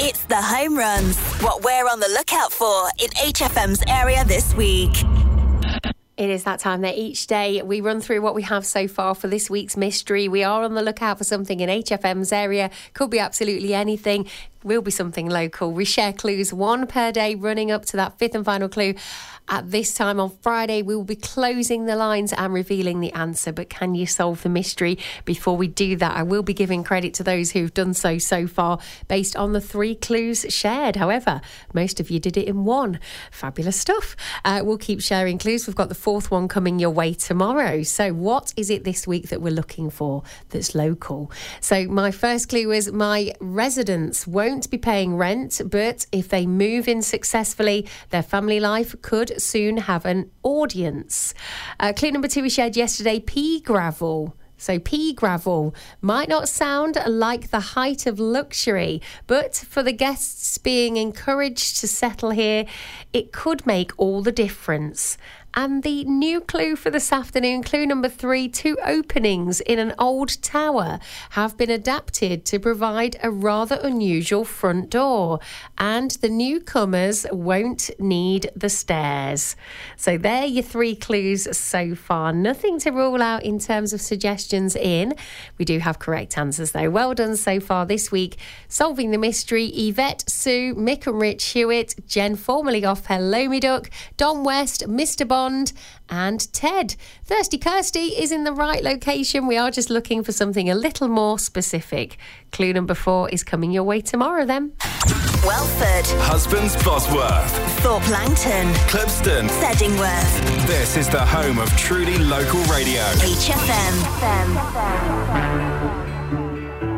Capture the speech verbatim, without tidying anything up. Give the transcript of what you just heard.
It's the home runs. What we're on the lookout for in H F M's area this week. It is that time that each day we run through what we have so far for this week's mystery. We are on the lookout for something in H F M's area. Could be absolutely anything. Will be something local. We share clues, one per day, running up to that fifth and final clue. At this time on Friday, we will be closing the lines and revealing the answer. But can you solve the mystery? Before we do that, I will be giving credit to those who've done so so far based on the three clues shared. However, most of you did it in one. Fabulous stuff. Uh, we'll keep sharing clues. We've got the fourth one coming your way tomorrow. So what is it this week that we're looking for that's local? So my first clue is my residents won't be paying rent, but if they move in successfully, their family life could soon have an audience. Uh, clue number two we shared yesterday, pea gravel. So pea gravel might not sound like the height of luxury, but for the guests being encouraged to settle here, it could make all the difference. And the new clue for this afternoon, clue number three, two openings in an old tower have been adapted to provide a rather unusual front door. And the newcomers won't need the stairs. So there are your three clues so far. Nothing to rule out in terms of suggestions in. We do have correct answers though. Well done so far this week. Solving the mystery, Yvette, Sue, Mick and Rich Hewitt, Jen formerly off Hello Me Duck, Don West, Mister Bond, and Ted. Thirsty Kirsty is in the right location. We are just looking for something a little more specific. Clue number four is coming your way tomorrow then. Welford, Husbands Bosworth, Thorpe Langton, Clipston, Seddingworth. This is the home of truly local radio. H F M.